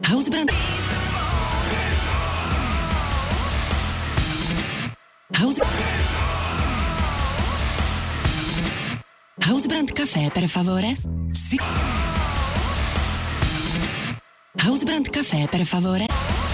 Hausbrand. Hausbrand Café per favore? Sì. Hausbrand Café per favore?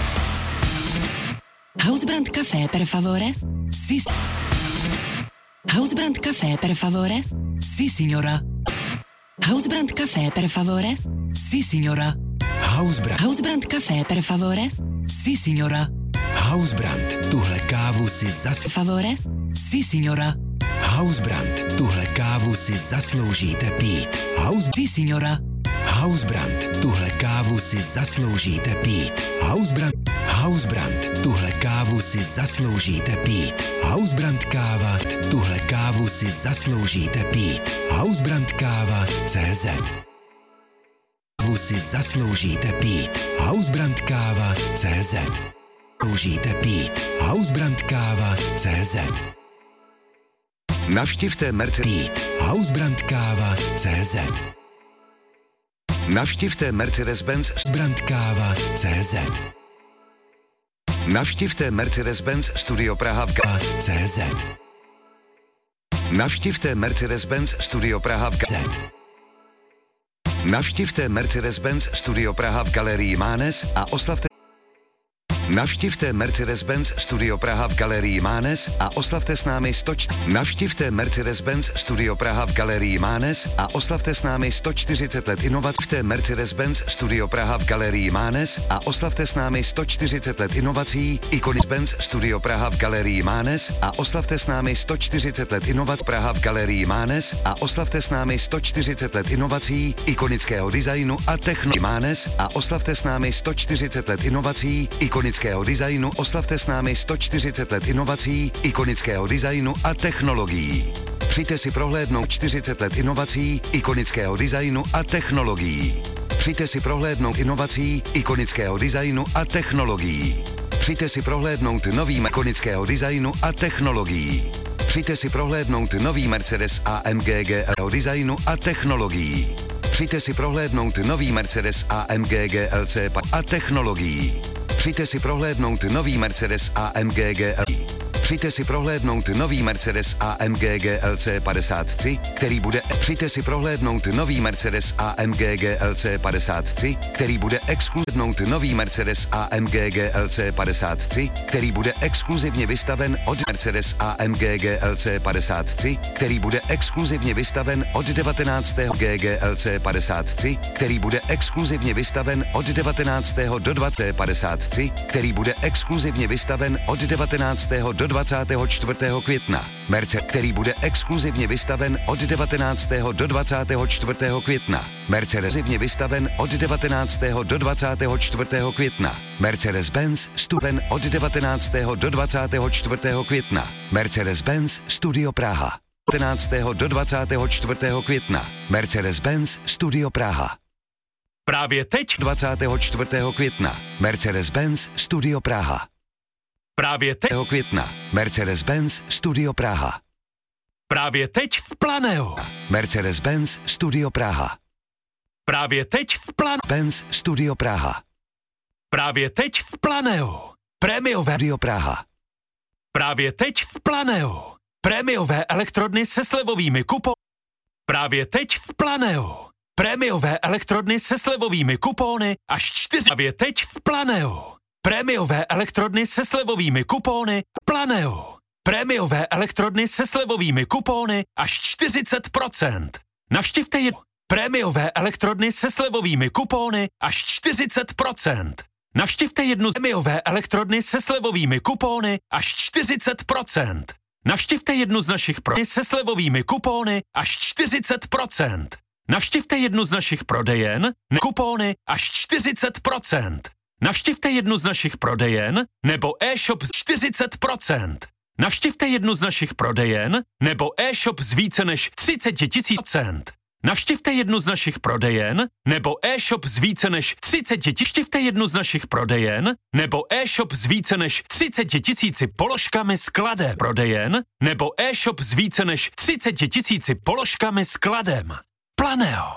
Hausbrand Café per favore? Sì. Hausbrand Café per favore? Sì, signora. Hausbrand Café per favore? Sì, signora. Hausbrand Café per favore? Sì, signora. Hausbrand, tuhle kávu si favore? Sì, signora. Hausbrand, tuhle kávu si zasloužíte pít. Sì, signora. Hausbrand, tuhle kávu si zasloužíte pít. Hausbrand, tuhle kávu si zasloužíte pít. Hausbrand káva, tuhle kávu si zasloužíte pít. Hausbrand káva CZ. Kávu si zasloužíte pít. Hausbrand káva CZ. Zasloužíte pít. Hausbrand káva CZ. Navštivte Mercedes. Hausbrand káva CZ. Navštivte Mercedes-Benz Brand káva CZ. Navštivte Mercedes-Benz Studio Praha v CZ. Navštivte Mercedes-Benz Studio Praha v CZ. Navštivte Mercedes-Benz Studio Praha v Galerii Mánes a oslavte. Navštivte Mercedes-Benz Studio Praha v Galerii Mánes a oslavte s námi 104. Navštivte Mercedes-Benz Studio Praha v Galerii Mánes a oslavte s námi 140 let inovací. Navštivte Mercedes-Benz Studio Praha v Galerii Mánes a oslavte s námi 140 let inovací. Benz Studio Praha v Galerii Mánes a oslavte s námi 140 let inovací. Praha v Galerii Mánes a oslavte s námi 140 let inovací, ikonického designu a technologií. Mánes a oslavte s námi 140 let inovací, ikonického designu, oslavte s námi 140 let inovací, ikonického designu a technologií. Přijďte si prohlédnout 40 let inovací, ikonického designu a technologií. Přijďte si prohlédnout inovací, ikonického designu a technologií. Přijďte si prohlédnout nový ikonického designu a technologií. Přijďte si prohlédnout nový Mercedes AMG GL designu a technologií. Přijďte si prohlédnout nový Mercedes AMG GLC a technologií. Přijďte si prohlédnout nový Mercedes AMG GL. Přijďte si prohlédnout nový Mercedes AMG GLC 53, který bude. Přijďte si prohlédnout nový Mercedes AMG GLC 53, který bude exkluzivnout nový Mercedes AMG GLC 53, který bude exkluzivně vystaven od Mercedes AMG GLC 53, který bude exkluzivně vystaven od 19. GLC 53, který bude exkluzivně vystaven od 19. do 20. 53, který bude exkluzivně vystaven od 19. do 24. května. Mercedes, který bude exkluzivně vystaven od 19. do 24. května. Mercedes-Benz vystaven od 19. do 24. května. Mercedes-Benz stupen od 19. do 24. května. Mercedes-Benz Studio Praha. 19. do 24. května. Mercedes-Benz Studio Praha. Právě teď 24. května. Mercedes-Benz Studio Praha. Právě teď května. Mercedes-Benz Studio Praha. Právě teď v Planeo. Mercedes-Benz Studio Praha. Právě teď v Planeo. Benz Studio Praha. Právě teď v Planeo. Prémiové Studio Praha. Právě teď v Planeo. Prémiové elektrodny se slevovými kupony. Právě teď v Planeo. Prémiové elektrodny se slevovými kupony až 4. Právě teď v Planeo. Prémiové elektrodny se slevovými kupony Planeo. Prémiové elektrodny se slevovými kupony až 40%. Navštivte jedno. Prémiové elektrodny se slevovými kupony až 40%. Navštivte jednu prémiové elektrodny se slevovými kupony až 40%. Navštivte jednu z našich se slevovými kupony až 40%. Navštivte jednu z našich prodejen, kupony až 40%. Navštivte jednu z našich prodejen nebo e-shop z 40%. Navštivte jednu z našich prodejen nebo e-shop z více než 30 000%. Navštivte jednu z našich prodejen nebo e-shop z více než 30 000. Navštivte jednu z našich prodejen nebo e-shop z více než 30 000 položkami skladem. Prodejen nebo e-shop z více než 30 000 položkami skladem. Planeo.